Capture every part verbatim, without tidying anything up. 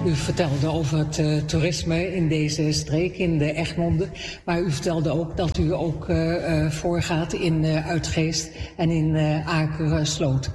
u vertelde over het uh, toerisme in deze streek, in de Egmonden. Maar u vertelde ook dat u ook uh, uh, voorgaat in uh, Uitgeest en in uh, Akersloot.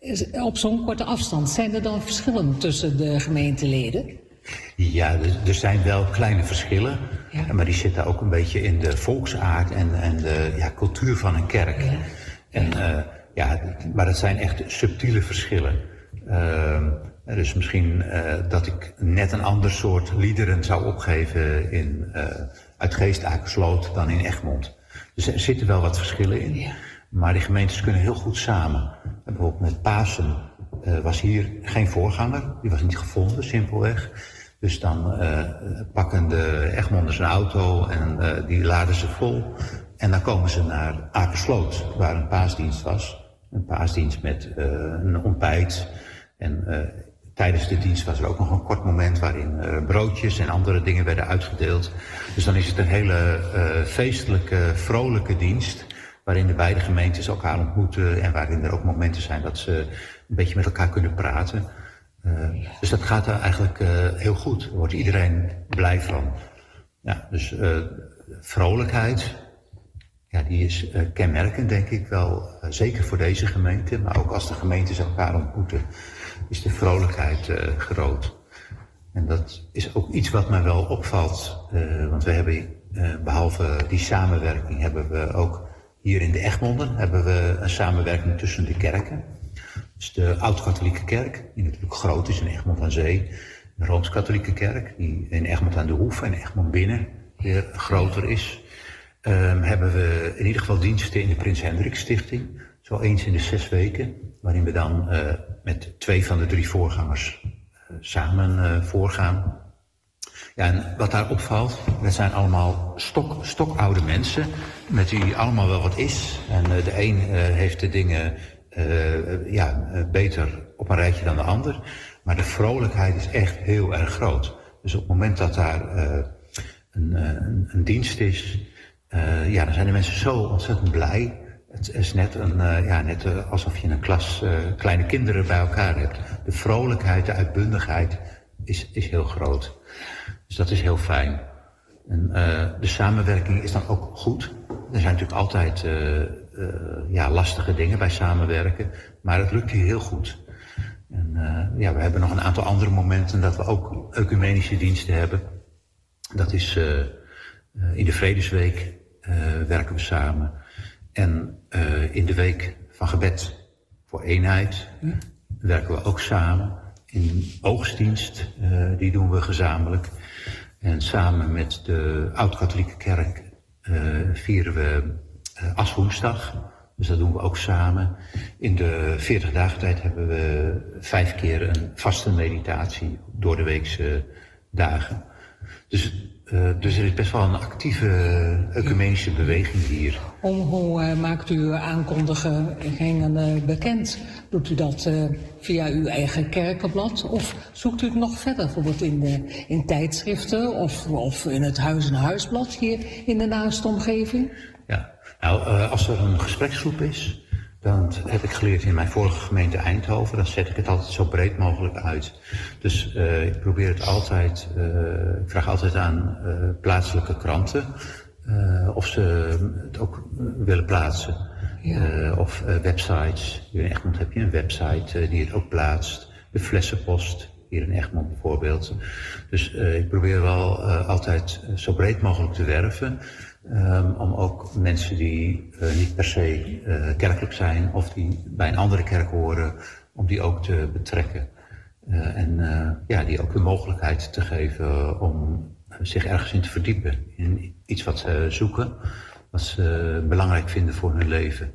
Op zo'n korte afstand, zijn er dan verschillen tussen de gemeenteleden? Ja, er, er zijn wel kleine verschillen, ja. Maar die zitten ook een beetje in de volksaard en, en de ja, cultuur van een kerk. Ja. En, uh, ja, maar dat zijn echt subtiele verschillen. Uh, dus misschien uh, dat ik net een ander soort liederen zou opgeven in uh, Uitgeest, Akersloot dan in Egmond. Dus er zitten wel wat verschillen in. Ja. Maar die gemeentes kunnen heel goed samen. Bijvoorbeeld met Pasen uh, was hier geen voorganger, die was niet gevonden, simpelweg. Dus dan uh, pakken de Egmonders een auto en uh, die laden ze vol. En dan komen ze naar Akersloot, waar een paasdienst was. Een paasdienst met uh, een ontbijt. En uh, tijdens de dienst was er ook nog een kort moment waarin uh, broodjes en andere dingen werden uitgedeeld. Dus dan is het een hele uh, feestelijke, vrolijke dienst, waarin de beide gemeentes elkaar ontmoeten en waarin er ook momenten zijn dat ze een beetje met elkaar kunnen praten. Uh, dus dat gaat er eigenlijk uh, heel goed. Daar wordt iedereen blij van. Ja, dus uh, vrolijkheid, ja, die is uh, kenmerkend, denk ik wel. Uh, zeker voor deze gemeente, maar ook als de gemeentes elkaar ontmoeten, is de vrolijkheid uh, groot. En dat is ook iets wat mij wel opvalt. Uh, want we hebben, uh, behalve die samenwerking, hebben we ook hier in de Egmonden hebben we een samenwerking tussen de kerken. Dus de Oud-Katholieke Kerk, die natuurlijk groot is in Egmond aan Zee. De Rooms-Katholieke Kerk, die in Egmond aan de Hoef en Egmond binnen weer groter is. Um, hebben we in ieder geval diensten in de Prins Hendrik Stichting. Zo eens in de zes weken, waarin we dan uh, met twee van de drie voorgangers uh, samen uh, voorgaan. Ja, en wat daar opvalt, dat zijn allemaal stok, stokoude mensen, met wie allemaal wel wat is. En uh, de een uh, heeft de dingen uh, ja, uh, beter op een rijtje dan de ander. Maar de vrolijkheid is echt heel erg groot. Dus op het moment dat daar uh, een, uh, een, een dienst is, uh, ja, dan zijn de mensen zo ontzettend blij. Het is net, een, uh, ja, net uh, alsof je een klas uh, kleine kinderen bij elkaar hebt. De vrolijkheid, de uitbundigheid is, is heel groot. Dus dat is heel fijn. En, uh, de samenwerking is dan ook goed. Er zijn natuurlijk altijd uh, uh, ja, lastige dingen bij samenwerken, maar het lukt hier heel goed. En, uh, ja, we hebben nog een aantal andere momenten dat we ook ecumenische diensten hebben. Dat is uh, uh, in de Vredesweek uh, werken we samen. En uh, in de week van gebed voor eenheid hm? werken we ook samen. In oogstdienst, uh, die doen we gezamenlijk. En samen met de Oud-Katholieke Kerk uh, vieren we uh, Aswoensdag. Dus dat doen we ook samen. In de veertig dagen tijd hebben we vijf keer een vaste meditatie door de weekse dagen. Dus, uh, dus er is best wel een actieve ecumenische beweging hier. Om, hoe uh, maakt u uw aankondigingen uh, bekend? Doet u dat uh, via uw eigen kerkenblad? Of zoekt u het nog verder, bijvoorbeeld in, de, in tijdschriften of, of in het Huis- en Huisblad hier in de naaste omgeving? Ja, nou, uh, als er een gespreksgroep is, dan heb ik geleerd in mijn vorige gemeente Eindhoven, dan zet ik het altijd zo breed mogelijk uit. Dus uh, ik probeer het altijd, uh, ik vraag altijd aan uh, plaatselijke kranten uh, of ze het ook willen plaatsen. Ja. Uh, of uh, websites. Hier in Egmond heb je een website uh, die het ook plaatst. De Flessenpost, hier in Egmond bijvoorbeeld. Dus uh, ik probeer wel uh, altijd uh, zo breed mogelijk te werven. Um, om ook mensen die uh, niet per se uh, kerkelijk zijn of die bij een andere kerk horen, om die ook te betrekken. Uh, en uh, ja, die ook de mogelijkheid te geven uh, om zich ergens in te verdiepen. In iets wat ze zoeken, wat ze belangrijk vinden voor hun leven.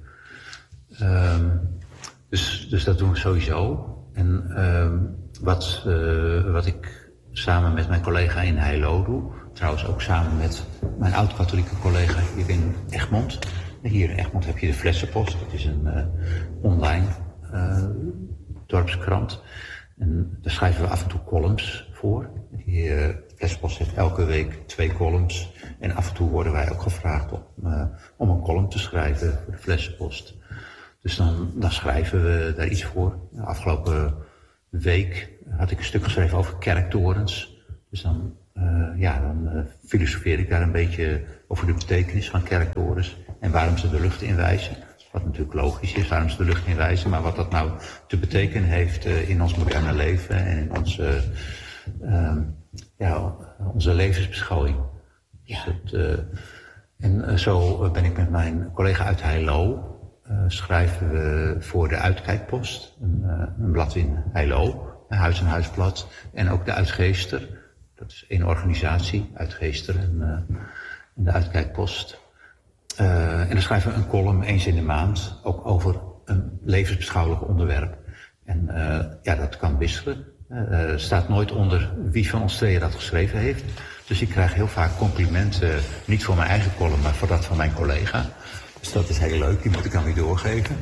Um, dus, dus dat doen we sowieso. En um, wat, uh, wat ik samen met mijn collega in Heilo doe, trouwens ook samen met mijn oud-katholieke collega hier in Egmond. Hier in Egmond heb je de Flessenpost, dat is een uh, online uh, dorpskrant. En daar schrijven we af en toe columns voor. Die uh, Flessenpost heeft elke week twee columns. En af en toe worden wij ook gevraagd om, uh, om een column te schrijven voor de Flessenpost. Dus dan, dan schrijven we daar iets voor. De afgelopen week had ik een stuk geschreven over kerktorens. Dus dan, uh, ja, dan uh, filosofeer ik daar een beetje over de betekenis van kerktorens. En waarom ze de lucht in wijzen. Wat natuurlijk logisch is, waarom ze de lucht in wijzen. Maar wat dat nou te betekenen heeft uh, in ons moderne leven en in onze, uh, ja, onze levensbeschouwing. Ja. Dus dat, uh, en uh, zo ben ik met mijn collega uit Heilo. Uh, schrijven we voor de Uitkijkpost, een, uh, een blad in Heilo, een huis- en huisblad. En ook de Uitgeester, dat is één organisatie, Uitgeester en, uh, en de Uitkijkpost. Uh, en dan schrijven we een column eens in de maand, ook over een levensbeschouwelijk onderwerp. En uh, ja, dat kan wisselen. Er uh, staat nooit onder wie van ons tweeën dat geschreven heeft. Dus ik krijg heel vaak complimenten, niet voor mijn eigen column, maar voor dat van mijn collega. Dus dat is heel leuk, die moet ik dan weer doorgeven.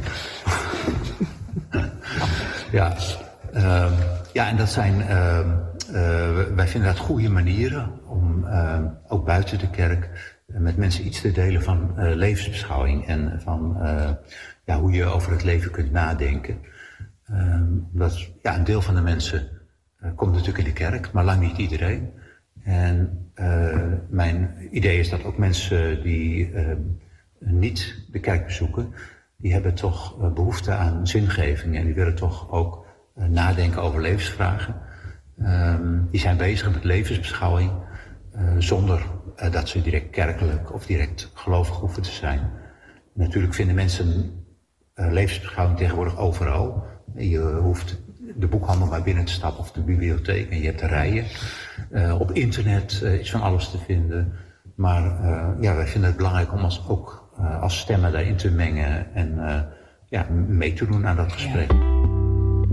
ja, uh, ja, en dat zijn, uh, uh, wij vinden dat goede manieren om uh, ook buiten de kerk uh, met mensen iets te delen van uh, levensbeschouwing en van uh, ja, hoe je over het leven kunt nadenken. Uh, dat, ja, een deel van de mensen uh, komt natuurlijk in de kerk, maar lang niet iedereen. En uh, mijn idee is dat ook mensen die uh, niet de kerk bezoeken, die hebben toch uh, behoefte aan zingeving en die willen toch ook uh, nadenken over levensvragen. Um, die zijn bezig met levensbeschouwing uh, zonder uh, dat ze direct kerkelijk of direct gelovig hoeven te zijn. Natuurlijk vinden mensen uh, levensbeschouwing tegenwoordig overal. Je hoeft de boekhandel maar binnen te stappen of de bibliotheek en je hebt de rijen. Uh, op internet uh, is van alles te vinden. Maar uh, ja, wij vinden het belangrijk om ons ook uh, als stemmen daarin te mengen en uh, ja, mee te doen aan dat gesprek. Ja.